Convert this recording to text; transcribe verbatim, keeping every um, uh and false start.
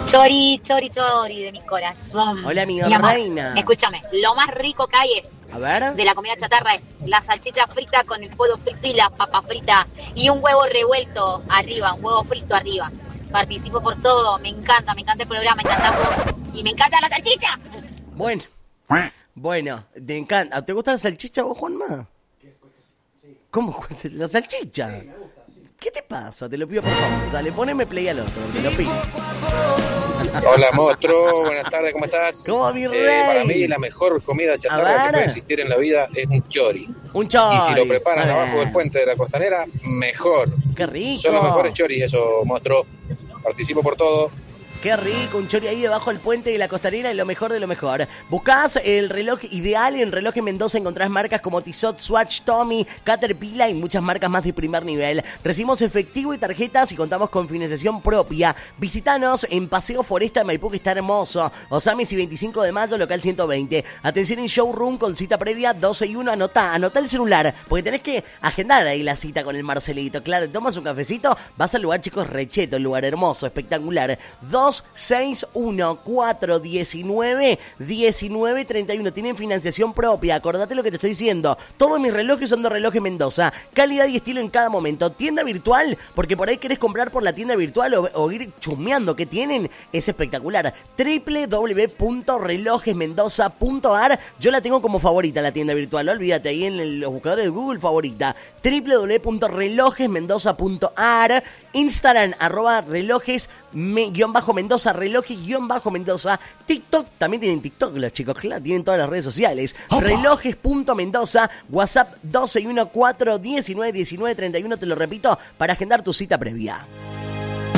Chori, chori, chori de mi corazón. Hola, mi Mi amor, reina. escúchame, lo más rico que hay es, A ver. de la comida chatarra, es la salchicha frita con el pollo frito y la papa frita y un huevo revuelto arriba, un huevo frito arriba. Participo por todo, me encanta, me encanta el programa, me encanta vos y me encanta la salchicha. Bueno. Bueno, te encanta. ¿Te gusta la salchicha vos, Juanma? ¿Cómo? ¿La salchicha? ¿Qué te pasa? Te lo pido por favor. Dale, poneme play al otro, te lo pido. Hola, monstruo. Buenas tardes, ¿cómo estás? ¿Cómo, mi rey? Eh, para mí, la mejor comida chatarra que puede existir en la vida es un chori. Un chori. Y si lo preparan A ver. abajo del puente de la costanera, mejor. ¡Qué rico! Son los mejores choris, eso, monstruo. Participo por todo. Qué rico, un chori ahí debajo del puente de la costanera y lo mejor de lo mejor. Buscás el reloj ideal, en Relojes Mendoza encontrás marcas como Tissot, Swatch, Tommy, Caterpillar y muchas marcas más de primer nivel. Recibimos efectivo y tarjetas y contamos con financiación propia. Visítanos en Paseo Foresta Maipú, que está hermoso. Osamis y veinticinco de mayo, local ciento veinte. Atención en showroom con cita previa doce y uno. Anotá, anotá el celular, porque tenés que agendar ahí la cita con el Marcelito. Claro, tomas un cafecito, vas al lugar, chicos, recheto, el lugar hermoso, espectacular. dos seis uno cuatro diecinueve diecinueve treinta y uno. Tienen financiación propia. Acordate lo que te estoy diciendo. Todos mis relojes son de Relojes Mendoza. Calidad y estilo en cada momento. Tienda virtual, porque por ahí querés comprar por la tienda virtual o, o ir chusmeando que tienen. Es espectacular. doble u doble u doble u punto relojes mendoza punto a r. Yo la tengo como favorita la tienda virtual. No olvídate, ahí en el- los buscadores de Google, favorita. doble u doble u doble u punto relojes mendoza punto a r. Instagram, arroba relojes me, guión bajo Mendoza, relojes guión bajo Mendoza. TikTok, también tienen TikTok los chicos, claro, tienen todas las redes sociales. Relojes.mendoza, WhatsApp doce y uno cuatro diecinueve diecinueve treinta y uno, te lo repito, para agendar tu cita previa.